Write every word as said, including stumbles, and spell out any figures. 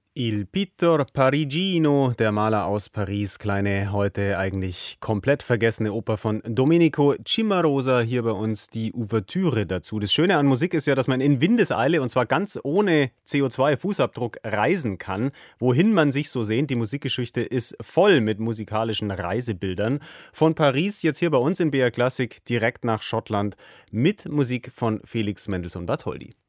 Il Pittor Parigino, der Maler aus Paris, kleine, heute eigentlich komplett vergessene Oper von Domenico Cimarosa, hier bei uns die Ouvertüre dazu. Das Schöne an Musik ist ja, dass man in Windeseile und zwar ganz ohne C O zwei Fußabdruck reisen kann, wohin man sich so sehnt. Die Musikgeschichte ist voll mit musikalischen Reisebildern. Von Paris jetzt hier bei uns in B R Klassik direkt nach Schottland mit Musik von Felix Mendelssohn Bartholdy.